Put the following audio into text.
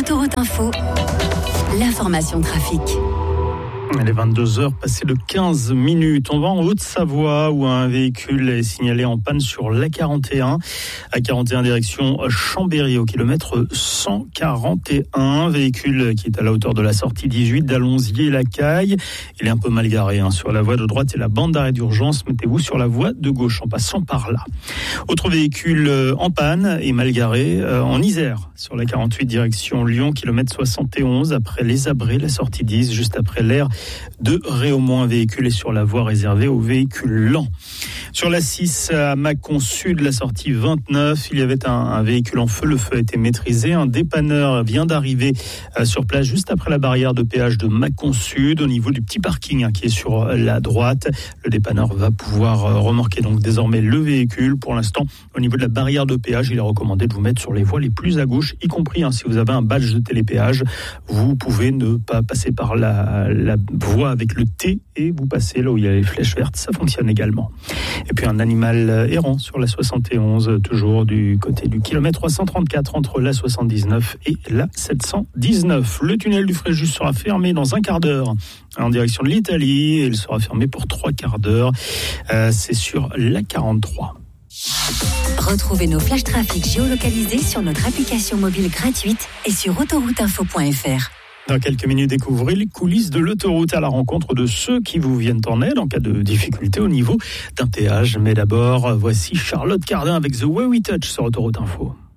Autoroute Info, l'information trafic. Il est 22h, passé de 15 minutes. On va en Haute-Savoie où un véhicule est signalé en panne sur l'A41. A41 direction Chambéry au kilomètre 141. Véhicule qui est à la hauteur de la sortie 18 d'Allonzier-la-Caille. Il est un peu mal garé sur la voie de droite et la bande d'arrêt d'urgence. Mettez-vous sur la voie de gauche en passant par là. Autre véhicule en panne et mal garé en Isère sur la 48 direction Lyon, kilomètre 71 après les Abrés, la sortie 10 juste après l'aire de Réaumont. Un véhicule est sur la voie réservée aux véhicules lents. Sur la 6 à Mâcon Sud, la sortie 29, il y avait un véhicule en feu. Le feu a été maîtrisé. Un dépanneur vient d'arriver sur place juste après la barrière de péage de Mâcon Sud, au niveau du petit parking qui est sur la droite. Le dépanneur va pouvoir remorquer donc désormais le véhicule. Pour l'instant, au niveau de la barrière de péage, il est recommandé de vous mettre sur les voies les plus à gauche, y compris si vous avez un badge de télépéage. Vous pouvez ne pas passer par la voie avec le T et vous passez là où il y a les flèches vertes. Ça fonctionne également. Et puis un animal errant sur la 71, toujours du côté du kilomètre 334 entre la 79 et la 719. Le tunnel du Fréjus sera fermé dans un quart d'heure en direction de l'Italie et il sera fermé pour 3 quarts d'heure. C'est sur la 43. Retrouvez nos flashs trafic géolocalisés sur notre application mobile gratuite et sur autorouteinfo.fr. Dans quelques minutes, découvrez les coulisses de l'autoroute à la rencontre de ceux qui vous viennent en aide en cas de difficulté au niveau d'un péage. Mais d'abord, voici Charlotte Cardin avec The Way We Touch sur Autoroute Info.